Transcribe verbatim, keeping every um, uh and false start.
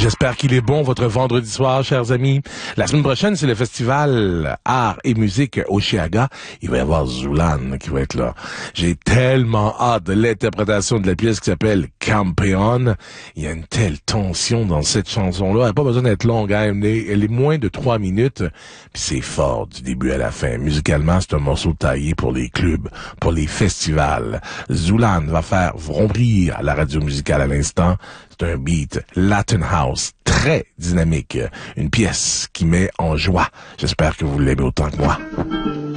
J'espère qu'il est bon votre vendredi soir, chers amis. La semaine prochaine, c'est le festival Art et Musique Osheaga. Il va y avoir Zoulan qui va être là. J'ai tellement hâte de l'interprétation de la pièce qui s'appelle Campeon. Il y a une telle tension dans cette chanson-là. Elle n'a pas besoin d'être longue, hein. Elle est, elle est moins de trois minutes. Puis c'est fort du début à la fin. Musicalement, c'est un morceau taillé pour les clubs, pour les festivals. Zoulan va faire vrombrir à la radio musicale à l'instant. C'est un beat Latin House très dynamique. Une pièce qui met en joie. J'espère que vous l'aimez autant que moi.